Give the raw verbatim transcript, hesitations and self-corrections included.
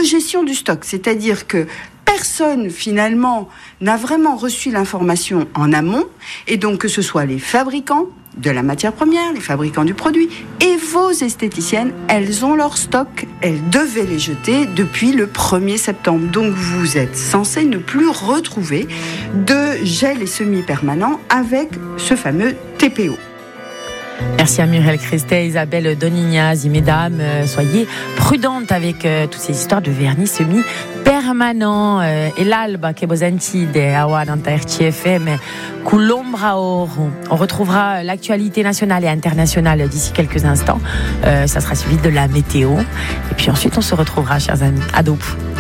gestion du stock, c'est-à-dire que personne, finalement, n'a vraiment reçu l'information en amont, et donc que ce soit les fabricants de la matière première, les fabricants du produit, et vos esthéticiennes, elles ont leur stock, elles devaient les jeter depuis le premier septembre. Donc vous êtes censés ne plus retrouver de gel et semi-permanent avec ce fameux T P O. Merci à Muriel Crestet, Isabelle Donignaz, mesdames, euh, soyez prudentes avec euh, toutes ces histoires de vernis semi-permanent. Euh, et l'alba che bosentide awa dans ta R T F M, Coulombra Oro. On retrouvera l'actualité nationale et internationale d'ici quelques instants. Euh, ça sera suivi de la météo. Et puis ensuite, on se retrouvera, chers amis. À dop.